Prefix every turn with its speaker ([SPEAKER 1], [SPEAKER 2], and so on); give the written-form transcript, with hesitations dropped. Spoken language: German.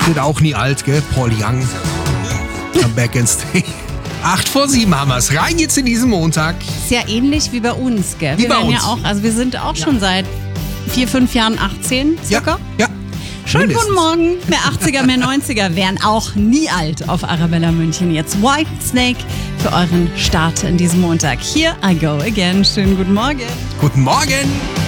[SPEAKER 1] wird auch nie alt, gell? Paul Young. Am Back and Stay. 8:07 haben wir's. Rein jetzt in diesen Montag.
[SPEAKER 2] Ist ja ähnlich wie bei uns, gell?
[SPEAKER 1] Wie bei uns.
[SPEAKER 2] Ja auch, also wir sind auch schon seit 4-5 Jahren 18 circa.
[SPEAKER 1] Ja.
[SPEAKER 2] Schönen
[SPEAKER 1] mindestens.
[SPEAKER 2] guten Morgen. Mehr 80er, mehr 90er wären auch nie alt auf Arabella München. Jetzt White Snake für euren Start in diesem Montag. Here I go again. Schönen guten Morgen.
[SPEAKER 1] Guten Morgen.